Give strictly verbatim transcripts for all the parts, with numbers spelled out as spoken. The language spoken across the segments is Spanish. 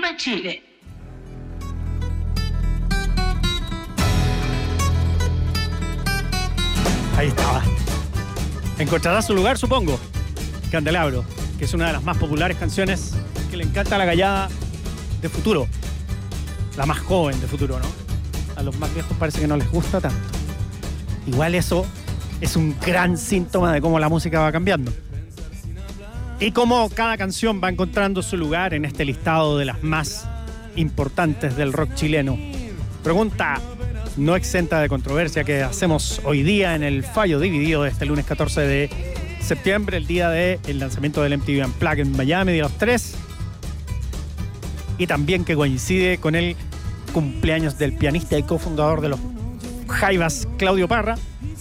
Arriba Chile. Ahí estaba. Encontrará su lugar, supongo. Candelabro, que es una de las más populares canciones que le encanta a la gallada de Futuro. La más joven de Futuro, ¿no? A los más viejos parece que no les gusta tanto. Igual eso es un gran síntoma de cómo la música va cambiando. Y cómo cada canción va encontrando su lugar en este listado de las más importantes del rock chileno. Pregunta no exenta de controversia que hacemos hoy día en el fallo dividido de este lunes catorce de septiembre, el día del lanzamiento del M T V Unplugged en Miami de los tres, y también que coincide con el cumpleaños del pianista y cofundador de los Jaivas, Claudio Parra.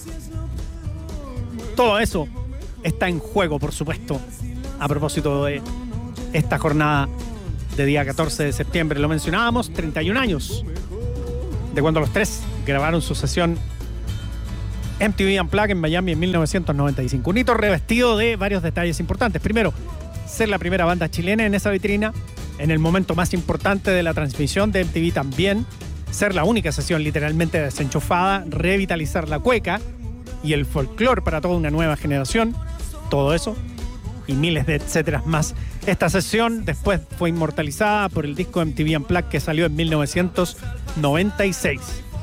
Todo eso está en juego, por supuesto, a propósito de esta jornada de día catorce de septiembre. Lo mencionábamos, treinta y un años de cuando los tres grabaron su sesión M T V Unplugged en Miami en mil novecientos noventa y cinco. Un hito revestido de varios detalles importantes. Primero, ser la primera banda chilena en esa vitrina, en el momento más importante de la transmisión de M T V también. Ser la única sesión literalmente desenchufada, revitalizar la cueca y el folclore para toda una nueva generación. Todo eso y miles de etcéteras más. Esta sesión después fue inmortalizada por el disco M T V Unplugged que salió en mil novecientos noventa y seis.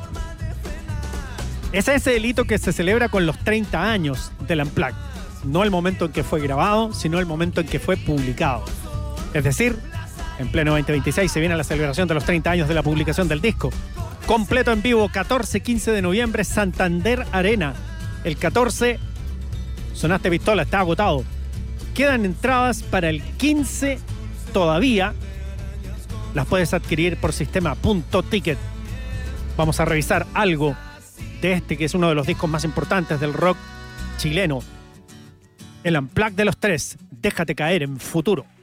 Es ese el hito que se celebra con los treinta años del Unplugged. No el momento en que fue grabado, sino el momento en que fue publicado. Es decir, en pleno veinte veintiséis se viene la celebración de los treinta años de la publicación del disco. Completo en vivo, catorce quince de noviembre, Santander Arena. El catorce, Sonaste Pistola, está agotado. Quedan entradas para el quince todavía. Las puedes adquirir por sistema punto ticket. Vamos a revisar algo de este, que es uno de los discos más importantes del rock chileno. El Unplugged de los tres. Déjate caer en Futuro.